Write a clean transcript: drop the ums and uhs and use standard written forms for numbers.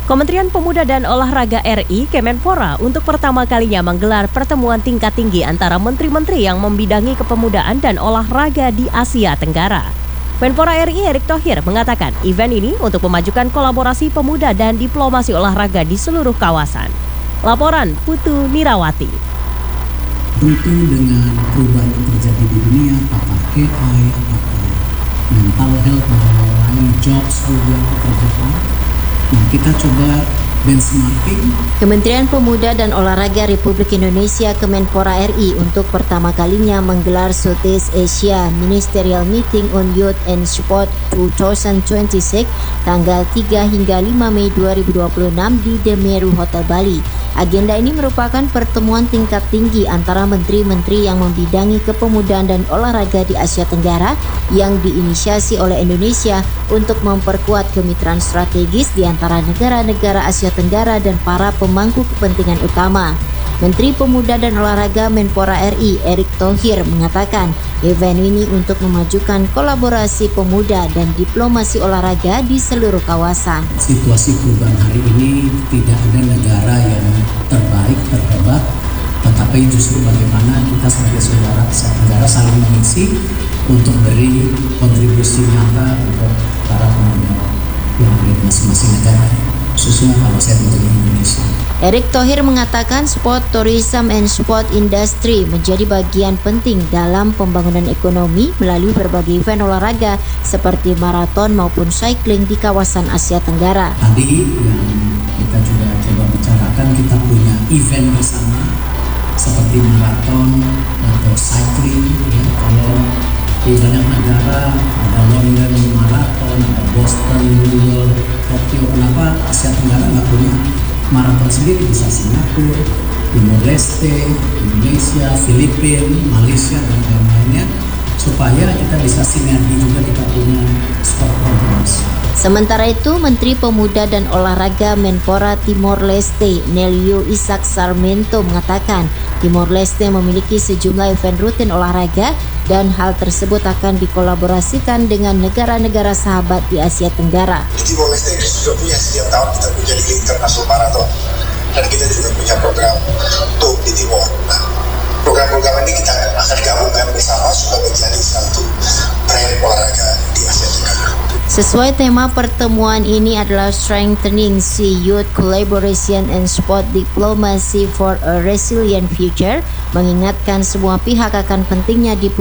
Kementerian Pemuda dan Olahraga RI, Kemenpora, untuk pertama kalinya menggelar pertemuan tingkat tinggi antara menteri-menteri yang membidangi kepemudaan dan olahraga di Asia Tenggara. Menpora RI Erick Thohir mengatakan event ini untuk memajukan kolaborasi pemuda dan diplomasi olahraga di seluruh kawasan. Laporan Putu Nirawati. Tentu dengan perubahan yang terjadi di dunia, apakah AI, apakah mental health, dan lain jobs juga pekerjaan. Nah, kita coba benchmarking. Kementerian Pemuda dan Olahraga Republik Indonesia Kemenpora RI untuk pertama kalinya menggelar Southeast Asia Ministerial Meeting on Youth and Sport 2026 tanggal 3 hingga 5 Mei 2026 di The Meru Hotel Bali. Agenda ini merupakan pertemuan tingkat tinggi antara menteri-menteri yang membidangi kepemudaan dan olahraga di Asia Tenggara yang diinisiasi oleh Indonesia untuk memperkuat kemitraan strategis di antara negara-negara Asia Tenggara dan para pemangku kepentingan utama. Menteri Pemuda dan Olahraga Menpora RI Erick Thohir mengatakan event ini untuk memajukan kolaborasi pemuda dan diplomasi olahraga di seluruh kawasan. Situasi perubahan hari ini tidak ada negara yang terbaik, terhebat, tetapi justru bagaimana kita sebagai saudara Asia Tenggara saling mengisi untuk beri kontribusi nyata untuk para pemuda yang ada di masing-masing negara, khususnya kawasan Indonesia. Erick Thohir mengatakan sport tourism and sport industry menjadi bagian penting dalam pembangunan ekonomi melalui berbagai event olahraga seperti maraton maupun cycling di kawasan Asia Tenggara. Tadi yang kita juga coba bicarakan, kita punya event bersama seperti maraton atau cycling. Ya, kalau di banyak negara ada London Marathon, ada Boston, New York, Tokyo. Kenapa Asia Tenggara nggak punya maraton sendiri? Bisa Singapura, Timor Leste, Indonesia, Filipina, Malaysia, dan lain-lainnya, supaya kita bisa sinergi juga, kita punya sport programs. Sementara itu, Menteri Pemuda dan Olahraga Menpora Timor Leste, Nelio Isak Sarmento mengatakan Timor Leste memiliki sejumlah event rutin olahraga dan hal tersebut akan dikolaborasikan dengan negara-negara sahabat di Asia Tenggara. Di Timor Leste sudah punya setiap tahun kita punya Liga Internasional Marathon dan kita juga punya program untuk di Timor. Nah, program-program ini kita akan gabungkan bersama supaya menjadi satu brand olahraga di Asia Tenggara. Sesuai tema pertemuan ini adalah Strengthening Youth Collaboration and Sport Diplomacy for a Resilient Future, mengingatkan semua pihak akan pentingnya